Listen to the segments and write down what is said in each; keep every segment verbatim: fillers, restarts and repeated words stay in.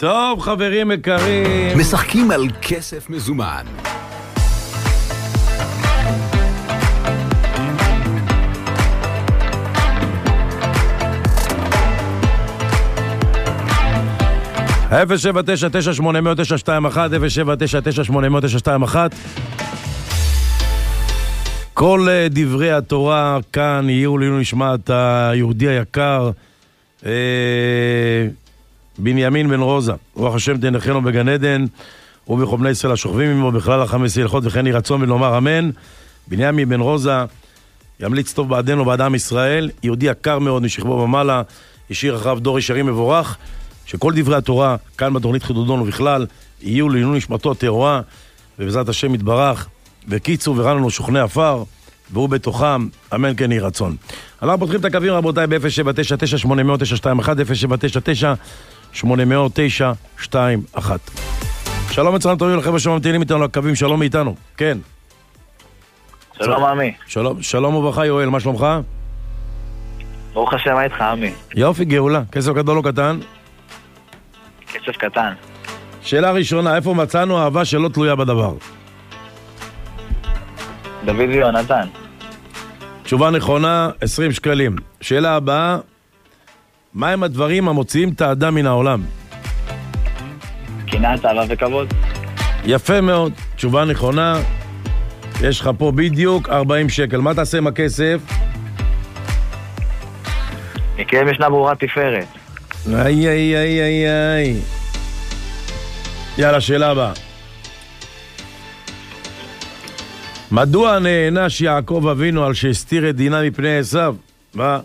טוב, חברים יקרים. משחקים על כסף מזומן. אפס שבע תשע תשע שמונה אפס אפס תשע שתיים אחת אפס שבע תשע תשע שמונה אפס אפס תשע שתיים אחת. כל דברי התורה כאן יהיו לנו נשמת היהודי היקר בנימין בן רוזה. רוח השם תנחנו בגן עדן ובכל בני ישראל השוכבים עמו בכלל החמש הלכות וכן יהי רצון ונאמר אמן. בנימין בן רוזה ימליץ טוב בעדנו ובעד עם ישראל, יהודי יקר מאוד משכבו ומעלה, השאיר אחריו דור ישרים מבורך. שכל דברי התורה כאן בתוכנית חידודון ובכלל יהיו לעילוי נשמתו טהורה ובעזרת השם יתברך וקיצור ורן לנו שוכני עפר והוא בתוכם, אמן כן יהי רצון. אנחנו פותחים את הקווים רבותיי ב-אפס שבע תשע תשע שמונה אפס אפס תשע שתיים אחת אפס שבע תשע תשע שמונה אפס אפס תשע שתיים אחת. שלום וצהריים טובים לכם שממתינים איתנו לקווים, שלום מאיתנו. כן. שלום עמי. שלום, שלום וברכה יואל, מה שלומך? ברוך השם, מה איתך עמי? יופי, גאולה. כסף גדול או קטן? כסף קטן. שאלה ראשונה, איפה מצאנו אהבה שלא תלויה בדבר? דוד ויונתן. תשובה נכונה, עשרים שקלים. שאלה הבאה, מהם הדברים המוציאים את האדם מן העולם? קנאה, אהבה וכבוד. יפה מאוד, תשובה נכונה. יש לך פה בדיוק ארבעים שקל. מה תעשה עם הכסף? יקיים ישנה ברורה תפארת. איי איי איי איי איי. יאללה, שאלה הבאה. מדוע נענש יעקב אבינו על שהסתיר את דינה מפני עשיו? מה?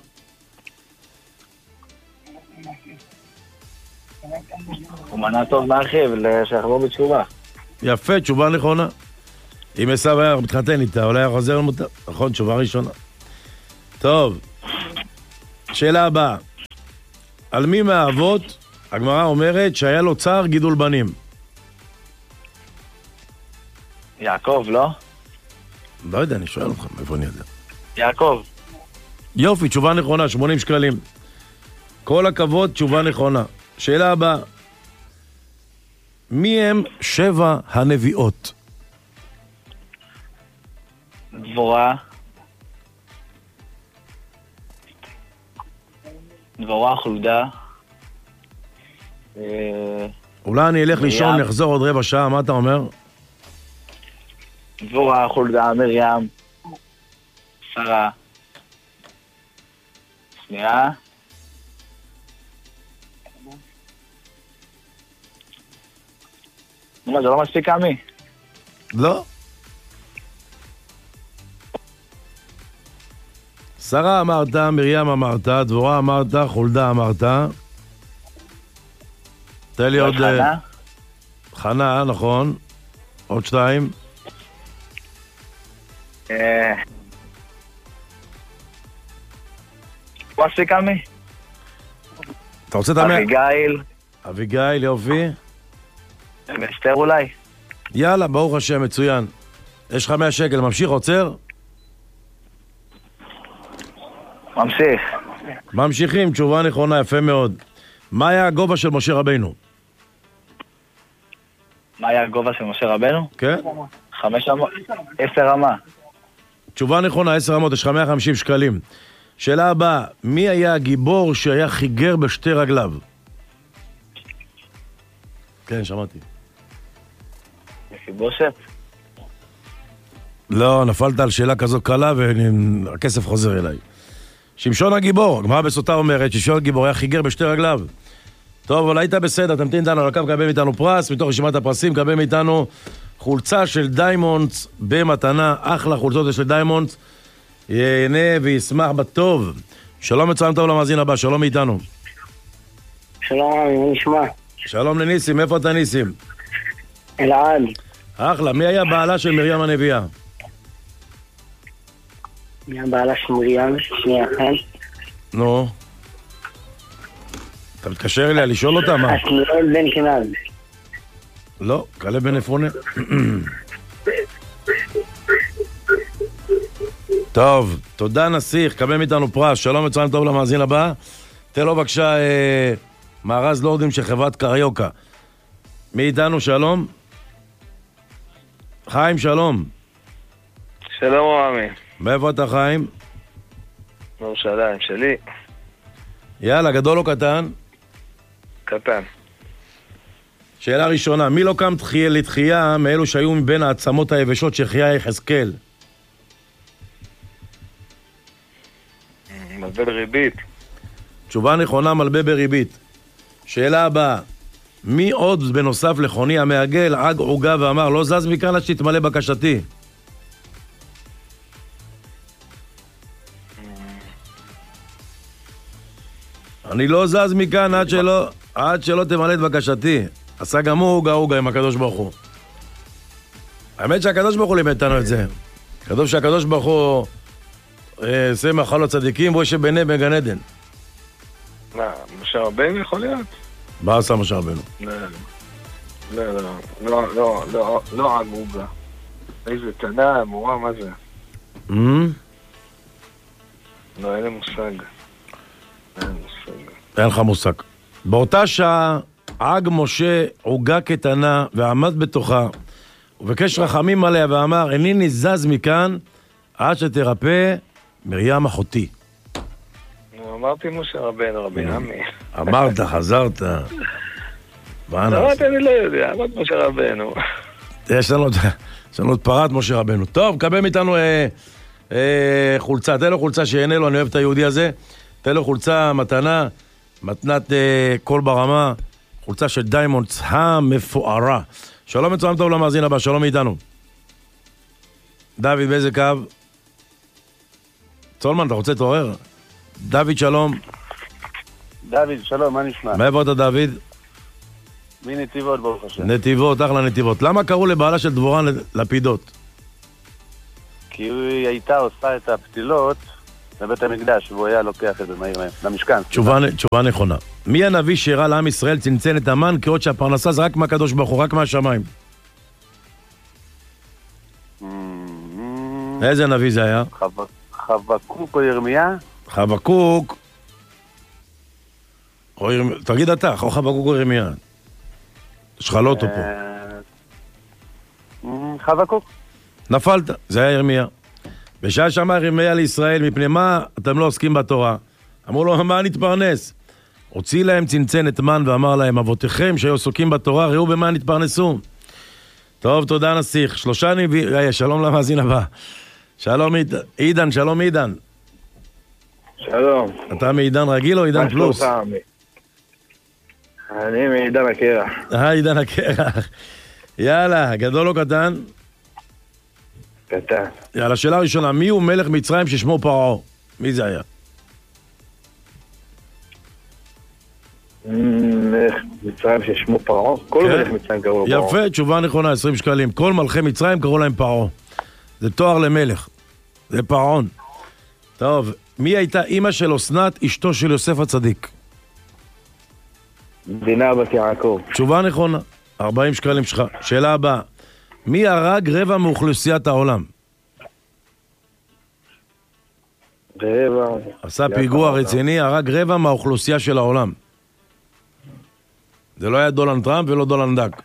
הוא מנע טוב מאחיו שיחזור בתשובה. יפה, תשובה נכונה. אם עשיו היה מתחתן איתה, אולי היה חוזר למוטב. נכון, תשובה ראשונה. טוב. שאלה הבאה. על מי מהאבות הגמרא אומרת שהיה לו צער גידול בנים? יעקב, לא? לא יודע, אני שואל אותך, איפה אני יודע? יעקב. יופי, תשובה נכונה, שמונים שקלים. כל הכבוד, תשובה נכונה. שאלה הבאה. מי הם שבע הנביאות? דבורה. דבורה, חולדה. אולי אני אלך לישון, נחזור עוד רבע שעה, מה אתה אומר? דבורה, חולדה, מרים. שרה. שנייה. מה, זה לא מספיק עמי? לא. שרה אמרת, מרים אמרת, דבורה אמרת, חולדה אמרת. תן לי עוד... חנה? חנה, נכון. עוד שתיים. אה... מה מספיק עמי? אתה רוצה את המאה? אביגיל. אביגיל, יופי. ואסתר אולי. יאללה, ברוך השם, מצוין. יש לך מאה שקל, ממשיך, עוצר? ממשיך. ממשיכים, תשובה נכונה, יפה מאוד. מה היה הגובה של משה רבינו? מה היה הגובה של משה רבנו? כן? חמש אמות, עשר אמה. תשובה נכונה, עשר אמות, יש לך מאה וחמישים שקלים. שאלה הבאה, מי היה הגיבור שהיה חיגר בשתי רגליו? כן, שמעתי. מפיבושת? לא, נפלת על שאלה כזו קלה והכסף חוזר אליי. שמשון הגיבור, הגמרא בסוטה אומרת ששמשון הגיבור היה חיגר בשתי רגליו. טוב, אבל היית בסדר, תמתין איתנו על הקו, קבל מאיתנו פרס, מתוך רשימת הפרסים, קבל מאיתנו חולצה של דיימונדס במתנה, אחלה חולצות של דיימונדס, ייהנה וישמח בטוב. שלום מצוין טוב למאזין הבא, שלום מאיתנו. שלום עמי, מה נשמע? שלום לניסים, איפה אתה ניסים? אלעד. אחלה, מי היה בעלה של מרים הנביאה? מי הבעלה של מרים? שנייה אחת. נו. אתה מתקשר אליה לשאול אותה מה? עתניאל בן כנען. לא, כלב בן עפרונה. טוב, תודה נסיך, קבל מאיתנו פרס, שלום מצוין טוב למאזין הבא. תן לו בבקשה אה, מארז לורדים של חברת קריוקה. מי איתנו? שלום. חיים, שלום. שלום רמי. מאיפה אתה חיים? ירושלים שלי. יאללה, גדול או קטן? קטן. שאלה ראשונה, מי לא קם תחייה לתחייה מאלו שהיו מבין העצמות היבשות שחיה יחזקאל? מלווה בריבית. תשובה נכונה, מלווה בריבית. שאלה הבאה, מי עוד בנוסף לחוני המעגל עג עוגה ואמר לא זז מכאן עד שתתמלא בקשתי? אני לא זז מכאן עד שלא, עד שלא תמלא את בקשתי. עשה גם הוא עוגה עוגה עם הקדוש ברוך הוא. האמת שהקדוש ברוך הוא לימד אותנו את זה. כתוב שהקדוש ברוך הוא עושה מאכל לצדיקים והוא יושב ביניהם בגן עדן. מה, משה רבנו יכול להיות? מה עשה משה רבנו? לא, לא, לא, לא, לא, לא, לא עגוגה. איזה תנה, אמורה, מה זה? לא, אין לי מושג. אין לי מושג. אין לך מושג. באותה שעה עג משה עוגה קטנה ועמד בתוכה ובקש רחמים עליה ואמר איני נזז מכאן עד שתרפא מרים אחותי. אמרתי משה רבנו, רבי עמי. אמרת, חזרת. מה נעשה? אמרתי, אני לא יודע, אמרת משה רבנו. יש לנו, יש לנו את פרת משה רבנו. טוב, קבל מאיתנו אה, אה, חולצה. תן לו חולצה שיהנה לו, אני אוהב את היהודי הזה. תן לו חולצה, מתנה, מתנת אה, קול ברמה. חולצה של דיימונדס המפוארה. שלום מצוין טוב למאזין הבא, שלום מאיתנו. דוד, באיזה קו? צולמן, אתה רוצה להתעורר? דוד, שלום. דוד, שלום, מה נשמע? מאיפה אתה, דוד? מנתיבות, ברוך השם. נתיבות, אחלה נתיבות. למה קראו לבעלה של דבורה לפידות? כי היא הייתה עושה את הפתילות לבית המקדש, והוא היה לוקח את זה מהיר מהם, למשכן. תשובה, תשובה נכונה. מי הנביא שהראה לעם ישראל צנצן את המן, כאות שהפרנסה זה רק מהקדוש ברוך הוא, רק מהשמיים? איזה נביא זה היה? חבקוק או ירמיה? חבקוק. או ירמיה. תגיד אתה, או חבקוק או ירמיה. יש לך לא אותו פה. חבקוק. נפלת, זה היה ירמיה. בשעה שאמר ירמיה לישראל, מפני מה אתם לא עוסקים בתורה? אמרו לו, מה נתפרנס? הוציא להם צנצנת מן ואמר להם, אבותיכם שהיו עסוקים בתורה, ראו במה נתפרנסו. טוב, תודה נסיך. שלושה נביאים, שלום למאזין הבא. שלום עידן, שלום עידן. שלום. אתה מעידן רגיל או עידן פלוס? אני מעידן הקרח. אה, עידן הקרח. יאללה, גדול או קטן? קטן. יאללה, שאלה ראשונה, מי הוא מלך מצרים ששמו פרעה? מי זה היה? מלך מצרים ששמו פרעה? כל מלך מצרים קראו פרעה. יפה, תשובה נכונה, עשרים שקלים. כל מלכי מצרים קראו להם פרעה. זה תואר למלך. זה פרעון. טוב, מי הייתה אימא של אסנת, אשתו של יוסף הצדיק? דינה בת יעקב. תשובה נכונה, ארבעים שקלים שלך. שאלה הבאה, מי הרג רבע מאוכלוסיית העולם? רבע. עשה פיגוע רציני, הרג רבע מהאוכלוסייה של העולם. זה לא היה דולנד טראמפ ולא דולנד דק.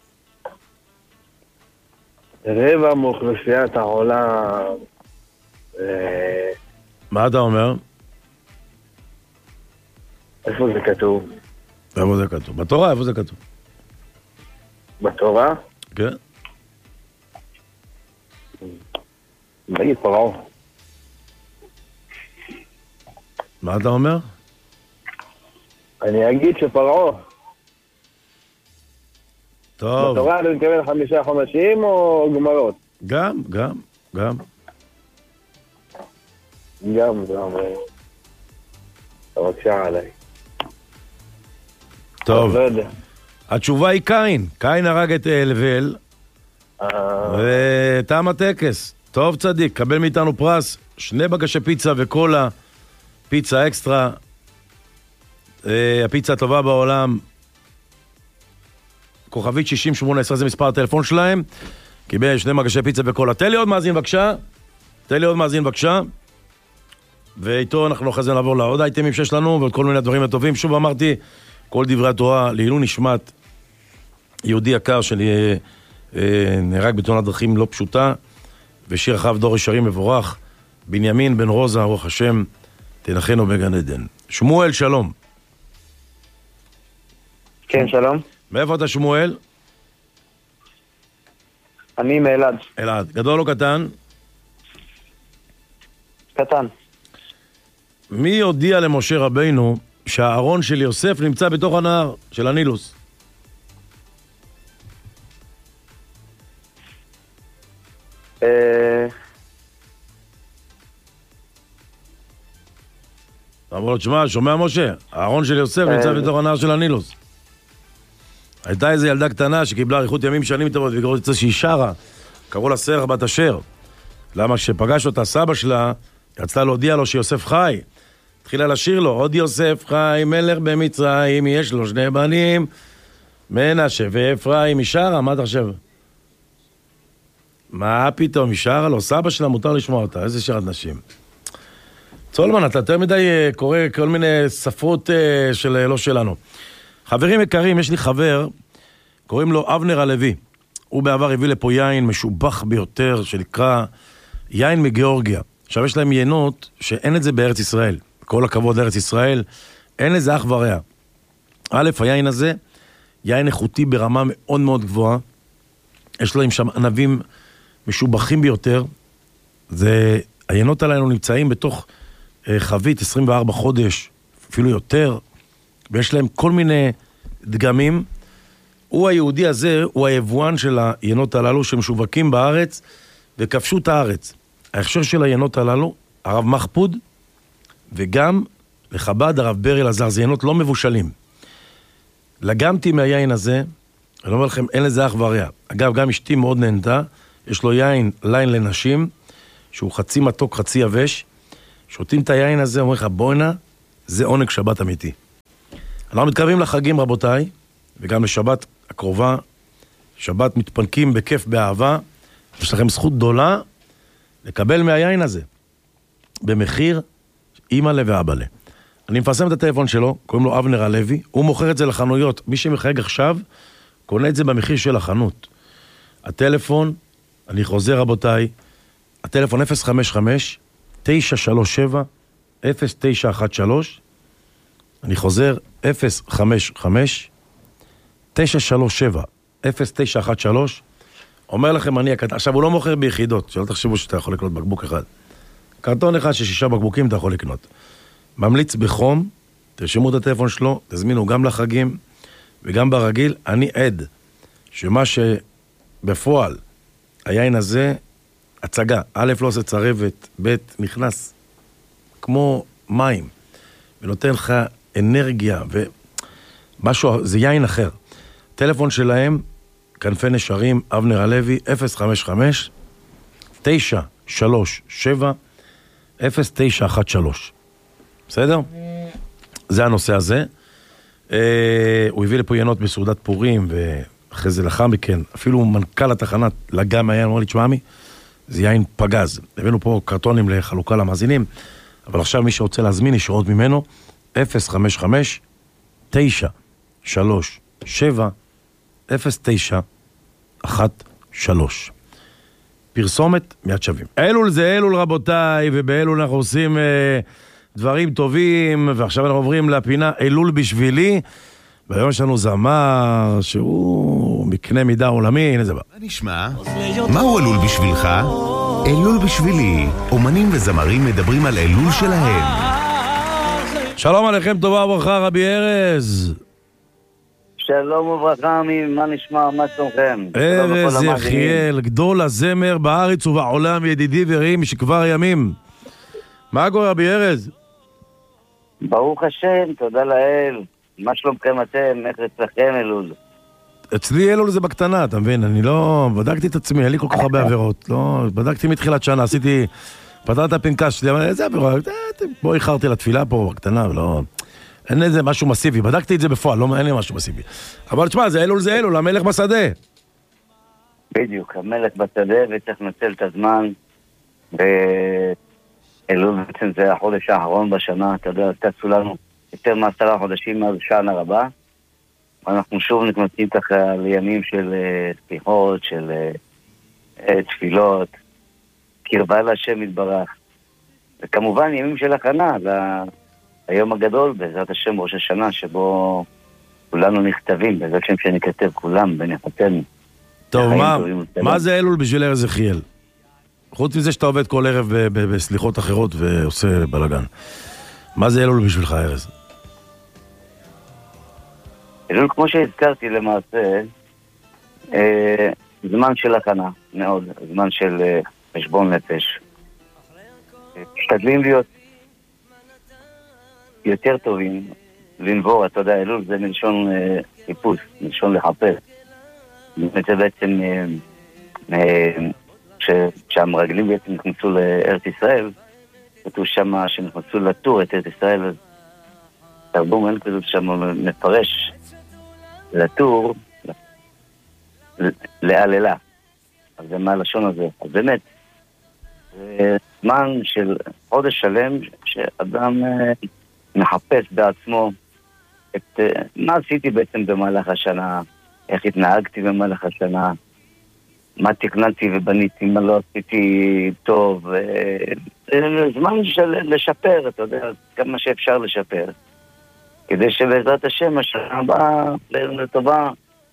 רבע מאוכלוסיית העולם. מה אתה אומר? איפה זה כתוב? איפה זה כתוב? בתורה, איפה זה כתוב? בתורה? כן. נגיד פרעה. מה אתה אומר? אני אגיד שפרעה. טוב. בתורה אני מתכוון חמישה חודשים או גמרות? גם, גם, גם. גם, גם. בבקשה עליי. טוב. לא יודע. התשובה היא קין. קין הרג את אלבל, ותם הטקס. טוב צדיק, קבל מאיתנו פרס, שני בקשי פיצה וקולה, פיצה אקסטרה, הפיצה הטובה בעולם, כוכבית שישים שמונה עשרה זה מספר הטלפון שלהם, קיבל שני בקשי פיצה וקולה. תן לי עוד מאזין בבקשה, תן לי עוד מאזין בבקשה, ואיתו אנחנו אחרי זה נעבור לעוד אייטמים שיש לנו, ועוד כל מיני דברים הטובים. שוב אמרתי, כל דברי התורה לעילוי נשמת יהודי יקר שנהרג בתאונת דרכים לא פשוטה, ושיר אחריו דור ישרים מבורך, בנימין בן רוזה, רוח השם, תנחנו בגן עדן. שמואל, שלום. כן, שלום. מאיפה אתה שמואל? אני מאלעד. אלעד. גדול או קטן? קטן. מי הודיע למשה רבינו שהארון של יוסף נמצא בתוך הנהר של הנילוס? אה... אמרו לו, תשמע, שומע משה, הארון של יוסף נמצא בתוך הנהר של הנילוס. הייתה איזו ילדה קטנה שקיבלה אריכות ימים שנים טובות וקראו לצה שהיא שרה, קראו לה סרח בת אשר. למה כשפגש אותה סבא שלה, רצתה להודיע לו שיוסף חי. התחילה לשיר לו, עוד יוסף חי, מלך במצרים, יש לו שני בנים, מנשה ואפרים. היא שרה, מה אתה חושב? מה פתאום, היא שרה לו, סבא שלה מותר לשמוע אותה, איזה שרת נשים. צולמן, אתה יותר מדי קורא כל מיני ספרות של לא שלנו. חברים יקרים, יש לי חבר, קוראים לו אבנר הלוי. הוא בעבר הביא לפה יין משובח ביותר, שנקרא יין מגיאורגיה. עכשיו יש להם יינות שאין את זה בארץ ישראל. כל הכבוד לארץ ישראל, אין לזה אח ורע. א', היין הזה, יין איכותי ברמה מאוד מאוד גבוהה. יש להם שם ענבים משובחים ביותר. זה, היינות עלינו נמצאים בתוך אה, חבית עשרים וארבעה חודש, אפילו יותר. ויש להם כל מיני דגמים. הוא היהודי הזה, הוא היבואן של היינות הללו שמשווקים בארץ וכבשו את הארץ. ההכשר של היינות הללו, הרב מחפוד, וגם לחב"ד הרב בר אלעזר, זה יינות לא מבושלים. לגמתי מהיין הזה, אני אומר לכם, אין לזה אח ורע. אגב, גם אשתי מאוד נהנתה, יש לו יין ליין לנשים, שהוא חצי מתוק, חצי יבש. שותים את היין הזה, אומרים לך, בואנה, זה עונג שבת אמיתי. אנחנו מתקרבים לחגים, רבותיי, וגם לשבת הקרובה, שבת מתפנקים בכיף, באהבה. יש לכם זכות גדולה לקבל מהיין הזה, במחיר אמא לב ואבא לב. אני מפרסם את הטלפון שלו, קוראים לו אבנר הלוי, הוא מוכר את זה לחנויות, מי שמחייג עכשיו, קונה את זה במחיר של החנות. הטלפון, אני חוזר רבותיי, הטלפון אפס חמש חמש תשע שלוש שבע אפס תשע אחת שלוש, אני חוזר אפס חמש חמש תשע שלוש שבע אפס תשע אחת שלוש, אומר לכם אני הקטן, עכשיו הוא לא מוכר ביחידות, שלא תחשבו שאתה יכול לקנות בקבוק אחד. קרטון אחד ששישה בקבוקים אתה יכול לקנות. ממליץ בחום, תרשמו את הטלפון שלו, תזמינו גם לחגים וגם ברגיל. אני עד שמה שבפועל היין הזה, הצגה, א' לא עושה צרבת, ב' נכנס כמו מים, ונותן לך אנרגיה, ומשהו, זה יין אחר. טלפון שלהם, כנפי נשרים, אבנר הלוי, אפס חמש חמש תשע שלוש שבע אפס תשע אחת שלוש. בסדר? זה הנושא הזה. אה, הוא הביא לפה יינות בסעודת פורים, ואחרי זה לאחר מכן, אפילו מנכ"ל התחנה לגע מהיין, אמר לי, תשמעמי, זה יין פגז. הבאנו פה קרטונים לחלוקה למאזינים, אבל עכשיו מי שרוצה להזמין ישרות ממנו, אפס חמש חמש תשע שלוש שבע אפס תשע אחת שלוש. פרסומת מיד שווים. אלול זה אלול רבותיי, ובאלול אנחנו עושים אה, דברים טובים, ועכשיו אנחנו עוברים לפינה אלול בשבילי, והיום יש לנו זמר שהוא מקנה מידה עולמי, הנה זה בא. מה נשמע? מהו אלול בשבילך? אלול בשבילי. אומנים וזמרים מדברים על אלול שלהם. שלום עליכם, טובה וברכה, רבי ארז. שלום וברכה, מה נשמע, מה שלומכם? ארז יחיאל, גדול הזמר בארץ ובעולם, ידידי ורעי משכבר ימים. מה קורה רבי ארז? ברוך השם, תודה לאל. מה שלומכם אתם? איך אצלכם אלול? אצלי אלול זה בקטנה, אתה מבין? אני לא... בדקתי את עצמי, אין לי כל כך הרבה עבירות. לא... בדקתי מתחילת שנה, עשיתי... פתרתי את הפנקס שלי, אבל איזה עבירות? בוא איחרתי לתפילה פה בקטנה, ולא... אין איזה משהו מסיבי, בדקתי את זה בפועל, לא, אין לי משהו מסיבי. אבל תשמע, זה אלול זה אלול, המלך בשדה. בדיוק, המלך בשדה, וצריך לנצל את הזמן. ואלול בעצם זה החודש האחרון בשנה, אתה יודע, תעשו לנו יותר מעשרה חודשים מאז שנה רבה. אנחנו שוב נכנסים ככה לימים של סליחות, של תפילות, קרבה להשם יתברך. וכמובן ימים של הכנה ליום הגדול, בעזרת השם ראש השנה, שבו כולנו נכתבים, בעזרת השם שנכתב כולם בנחתנו. טוב, מה, מה זה אלול בשביל ארז יחיאל? חוץ מזה שאתה עובד כל ערב בסליחות אחרות ועושה בלגן. מה זה אלול בשבילך, ארז? אלול, כמו שהזכרתי למעשה, אה, זמן של הכנה, מאוד, זמן של אה, חשבון נפש. משתדלים להיות יותר טובים, לנבור, אתה יודע, אלול זה מלשון אה, חיפוש, מלשון לחפש. זה בעצם, אה, אה, כשהמרגלים בעצם נכנסו לארץ ישראל, כתוב שם שנכנסו לטור את ארץ ישראל, תרבום אין כתוב שם מפרש לטור, לעללה. אז זה מה הלשון הזה. אז באמת, זה זמן של חודש שלם שאדם מחפש בעצמו את מה עשיתי בעצם במהלך השנה, איך התנהגתי במהלך השנה, מה תקננתי ובניתי, מה לא עשיתי טוב. זה זמן של לשפר, אתה יודע, כמה שאפשר לשפר. כדי שבעזרת השם, השנה הבאה, לטובה,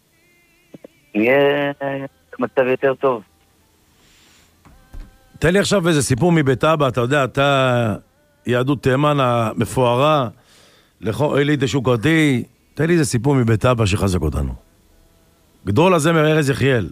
יהיה מצב יותר טוב. תן לי עכשיו איזה סיפור מבית אבא, אתה יודע, אתה יהדות תימן המפוארה, אלי דשוקרתי, תן לי איזה סיפור מבית אבא שחזק אותנו. גדול הזמר ארז יחיאל.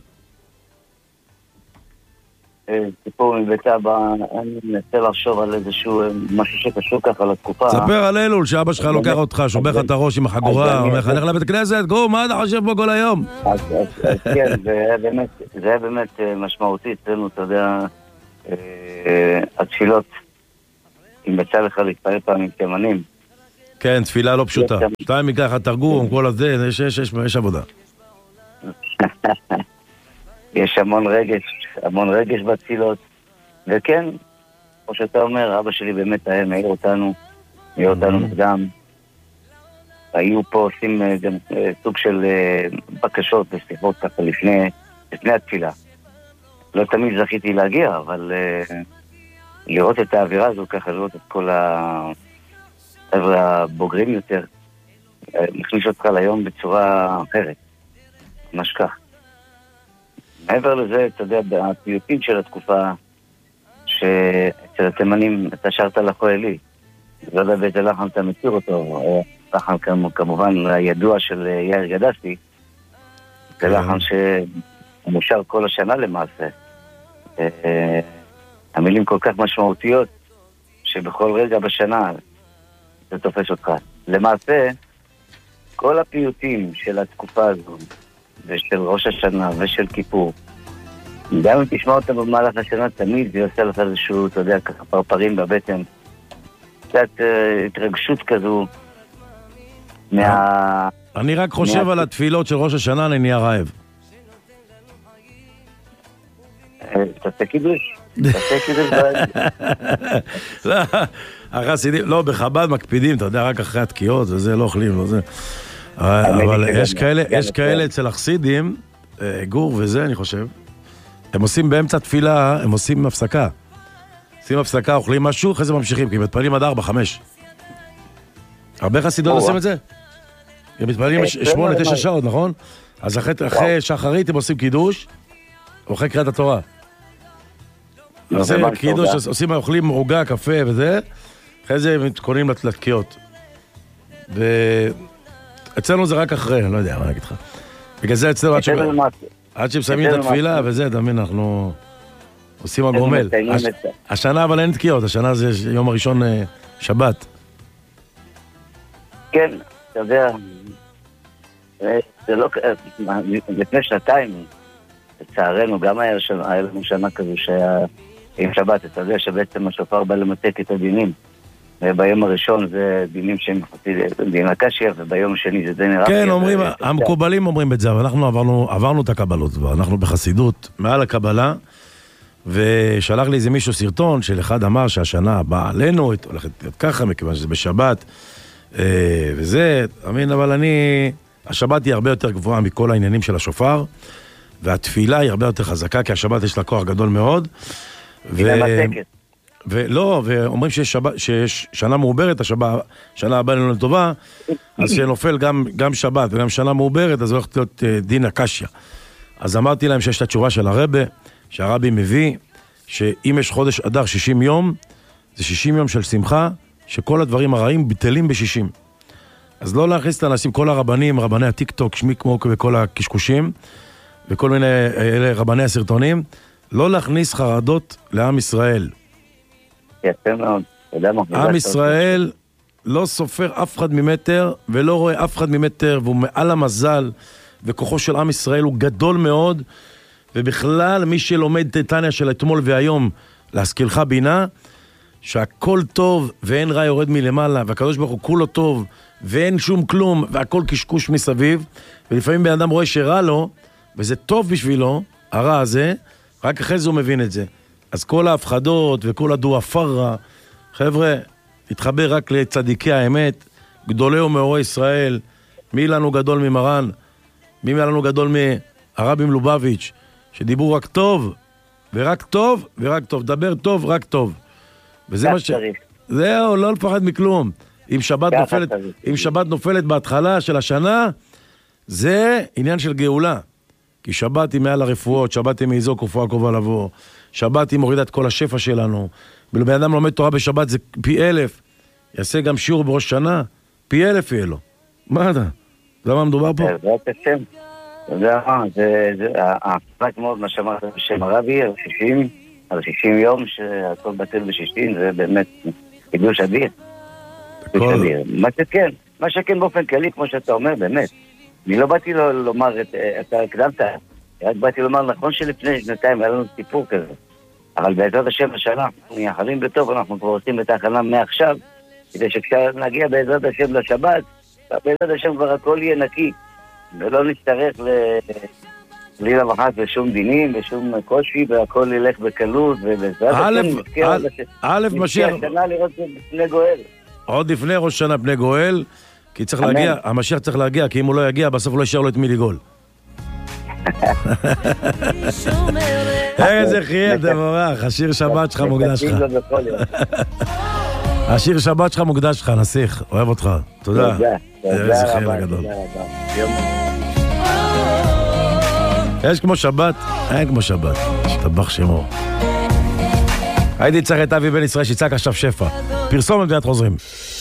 סיפור מבית אבא, אני מנסה לחשוב על איזשהו משהו שקשור ככה לתקופה. ספר על אלול, שאבא שלך לוקח אותך, שובר לך את הראש עם החגורה, אומר לך, לך לבית כנסת, גו, מה אתה חושב פה כל היום? אז כן, זה היה באמת משמעותי אצלנו, אתה יודע, התפילות, אם יצא לך להתפעל פעמים תימנים. כן, תפילה לא פשוטה. שתיים מכך, התרגום, כל הזה, יש עבודה. יש המון רגש, המון רגש בתפילות, וכן, כמו שאתה אומר, אבא שלי באמת היה מעיר אותנו, מעיר אותנו מוקדם. היו פה עושים גם סוג של בקשות וסליחות ככה לפני, לפני התפילה. לא תמיד זכיתי להגיע, אבל לראות את האווירה הזו ככה, לראות את כל החבר'ה הבוגרים יותר, מכניס אותך ליום בצורה אחרת, ממש כך. מעבר לזה, אתה יודע, בפיוטים של התקופה שאצל התימנים אתה שרת לחוילי, לא יודע באיזה לחן אתה מכיר אותו, לחן כמובן הידוע של יאיר גדסי, זה לחן שמושר כל השנה למעשה. המילים כל כך משמעותיות שבכל רגע בשנה זה תופס אותך. למעשה, כל הפיוטים של התקופה הזו ושל ראש השנה ושל כיפור, גם אם תשמע אותם במהלך השנה, תמיד זה יוצא לך איזשהו, אתה יודע, ככה פרפרים בבטן, קצת התרגשות כזו מה... אני רק חושב על התפילות של ראש השנה, אני נהיה רעב. תעשה קידוש, תעשה קידוש. לא, החסידים, לא, בחב"ד מקפידים, אתה יודע, רק אחרי התקיעות, וזה לא אוכלים, לא זה. אבל יש כאלה, יש כאלה אצל החסידים, גור וזה, אני חושב, הם עושים באמצע תפילה, הם עושים הפסקה. עושים הפסקה, אוכלים משהו, אחרי זה ממשיכים, כי הם מתפללים עד ארבע, חמש. הרבה חסידות עושים את זה? הם מתפללים שמונה, תשע שעות, נכון? אז אחרי שחרית הם עושים קידוש, או אחרי קריאת התורה. עושים קידוש, עושים, אוכלים מרוגה, קפה וזה, אחרי זה הם מתכוננים לתקיעות. ואצלנו זה רק אחרי, אני לא יודע מה להגיד לך. בגלל זה אצלנו עד שמסיימים את התפילה וזה, תמיד אנחנו עושים הגומל. השנה אבל אין תקיעות, השנה זה יום הראשון שבת. כן, אתה יודע, זה לא, לפני שנתיים, לצערנו, גם היה לנו שנה כזו שהיה עם שבת, אתה יודע שבעצם השופר בא למתק את הדינים. וביום הראשון זה דינים שהם דין הקשיא, וביום השני זה דין הרב. כן, אומרים, המקובלים אומרים את זה, אבל אנחנו עברנו, עברנו את הקבלות, ואנחנו בחסידות מעל הקבלה, ושלח לי איזה מישהו סרטון של אחד אמר שהשנה הבאה עלינו, הולכת להיות ככה, מכיוון שזה בשבת, וזה, אמין, אבל אני, השבת היא הרבה יותר גבוהה מכל העניינים של השופר, והתפילה היא הרבה יותר חזקה, כי השבת יש לה כוח גדול מאוד. היא למתקת. ולא, ואומרים שיש, שבת, שיש שנה מעוברת, השבת, שנה הבאה לנו לטובה, אז שנופל גם, גם שבת וגם שנה מעוברת, אז הולכת להיות דין הקשיא. אז אמרתי להם שיש את התשובה של הרבי, שהרבי מביא, שאם יש חודש אדר שישים יום, זה שישים יום של שמחה, שכל הדברים הרעים בטלים ב-שישים. אז לא להכניס את האנשים, כל הרבנים, רבני הטיק-טוק, שמי כמו וכל הקשקושים, וכל מיני אלה, רבני הסרטונים, לא להכניס חרדות לעם ישראל. יפה מאוד. עם ישראל לא סופר אף אחד ממטר, ולא רואה אף אחד ממטר, והוא מעל המזל, וכוחו של עם ישראל הוא גדול מאוד, ובכלל מי שלומד טטניה של אתמול והיום, להשכילך בינה, שהכל טוב ואין רע יורד מלמעלה, והקדוש ברוך הוא כולו טוב, ואין שום כלום, והכל קשקוש מסביב, ולפעמים בן אדם רואה שרע לו, וזה טוב בשבילו, הרע הזה, רק אחרי זה הוא מבין את זה. אז כל ההפחדות וכל הדואפרה, חבר'ה, התחבר רק לצדיקי האמת, גדולי ומאורי ישראל, מי לנו גדול ממרן, מי לנו גדול מהרבי מלובביץ', שדיברו רק טוב, ורק טוב, ורק טוב, דבר טוב, רק טוב. וזה מה ש... זהו, לא לפחד מכלום. אם שבת נופלת, אם שבת נופלת בהתחלה של השנה, זה עניין של גאולה. כי שבת היא מעל הרפואות, שבת היא מאיזו כרפואה קרובה לבוא, שבת היא מורידה את כל השפע שלנו. בן אדם לומד תורה בשבת זה פי אלף, יעשה גם שיעור בראש שנה, פי אלף יהיה לו. מה אתה? זה מה מדובר פה? זה התשם. אתה יודע מה, זה הפרק מאוד מה שאמרת בשם הרבי, על שישים, על שישים יום שהכל בטל בשישים, זה באמת חידוש אדיר. חידוש אדיר. מה שכן, מה שכן באופן כללי, כמו שאתה אומר, באמת. אני לא באתי לומר, אתה הקדמת, רק באתי לומר, נכון שלפני שנתיים היה לנו סיפור כזה, אבל בעזרת השם השנה, אנחנו מייחלים בטוב, אנחנו כבר עושים את ההכנה מעכשיו, כדי שכשנגיע בעזרת השם לשבת, בעזרת השם כבר הכל יהיה נקי, ולא נצטרך לילה וחס ושום דינים ושום קושי, והכל ילך בקלות, ובעזרת השם א', משיח, השנה לראות לפני גואל. עוד לפני ראש שנה פני גואל, כי צריך להגיע, המשיח צריך להגיע, כי אם הוא לא יגיע, בסוף לא יישאר לו את מי לגאול. איזה חייב, דברך, השיר שבת שלך מוקדש לך. השיר שבת שלך מוקדש לך, נסיך, אוהב אותך. תודה. איזה חייב הגדול. יש כמו שבת, אין כמו שבת. שתבח שמו. הייתי צריך את אבי בן ישראל שיצעק עכשיו שפע. פרסומת ואת חוזרים.